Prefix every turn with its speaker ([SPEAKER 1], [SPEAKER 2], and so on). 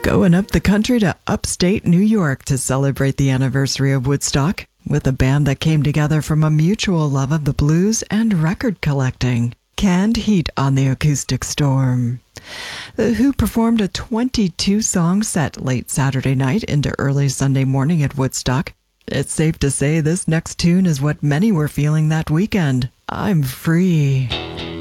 [SPEAKER 1] Going up the country to upstate New York to celebrate the anniversary of Woodstock with a band that came together from a mutual love of the blues and record collecting. Canned Heat on the Acoustic Storm. The Who performed a 22-song set late Saturday night into early Sunday morning at Woodstock. It's safe to say this next tune is what many were feeling that weekend. I'm free.